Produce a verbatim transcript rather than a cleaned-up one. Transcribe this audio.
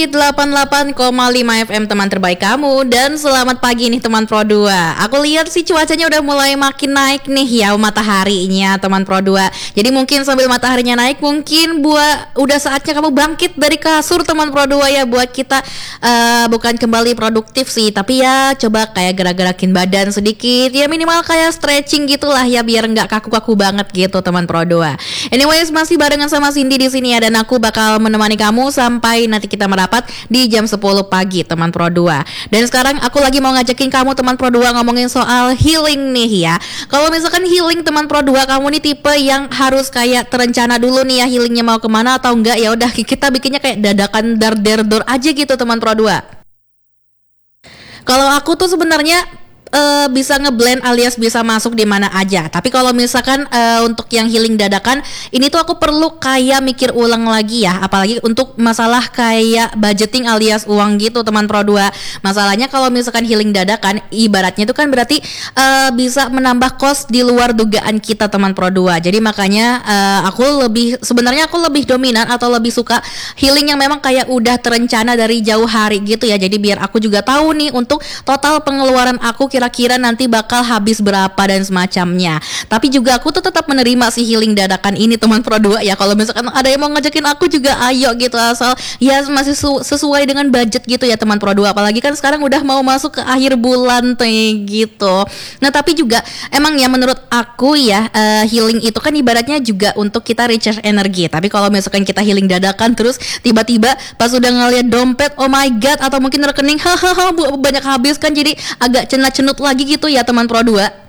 di delapan puluh delapan koma lima F M teman terbaik kamu. Dan selamat pagi nih teman Pro dua. Aku lihat sih cuacanya udah mulai makin naik nih ya mataharinya teman Pro dua. Jadi mungkin sambil mataharinya naik, mungkin buat udah saatnya kamu bangkit dari kasur teman Pro dua ya. Buat kita uh, bukan kembali produktif sih, tapi ya coba kayak gerak-gerakin badan sedikit. Ya minimal kayak stretching gitulah ya, biar nggak kaku-kaku banget gitu teman Pro dua. Anyways, masih barengan sama Cindy di sini ya, dan aku bakal menemani kamu sampai nanti kita merapat di jam sepuluh pagi teman Pro dua. Dan sekarang aku lagi mau ngajakin kamu teman Pro dua ngomongin soal healing nih ya. Kalau misalkan healing teman Pro dua, kamu nih tipe yang harus kayak terencana dulu nih ya healingnya mau kemana atau enggak, ya udah kita bikinnya kayak dadakan dar der dor aja gitu teman Pro dua. Kalau aku tuh sebenarnya Uh, bisa ngeblend alias bisa masuk di mana aja. Tapi kalau misalkan uh, untuk yang healing dadakan ini tuh aku perlu kayak mikir ulang lagi ya, apalagi untuk masalah kayak budgeting alias uang gitu teman Pro dua. Masalahnya kalau misalkan healing dadakan ibaratnya itu kan berarti uh, bisa menambah cost di luar dugaan kita teman Pro dua. Jadi makanya uh, aku lebih sebenarnya aku lebih dominan atau lebih suka healing yang memang kayak udah terencana dari jauh hari gitu ya. Jadi biar aku juga tahu nih untuk total pengeluaran aku kira-kira nanti bakal habis berapa dan semacamnya. Tapi juga aku tuh tetap menerima si healing dadakan ini teman Pro dua ya. Kalau misalkan ada yang mau ngajakin aku juga ayo gitu, asal ya masih su- sesuai dengan budget gitu ya teman Pro dua. Apalagi kan sekarang udah mau masuk ke akhir bulan tuh gitu. Nah tapi juga emang ya menurut aku ya uh, healing itu kan ibaratnya juga untuk kita recharge energi. Tapi kalau misalkan kita healing dadakan terus tiba-tiba pas udah ngeliat dompet, oh my god, atau mungkin rekening hahaha banyak habis kan, jadi agak cenat-cenut lagi gitu ya teman Pro dua.